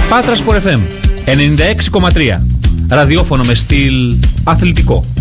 Πάτρα Sport FM 96,3. Ραδιόφωνο με στυλ αθλητικό.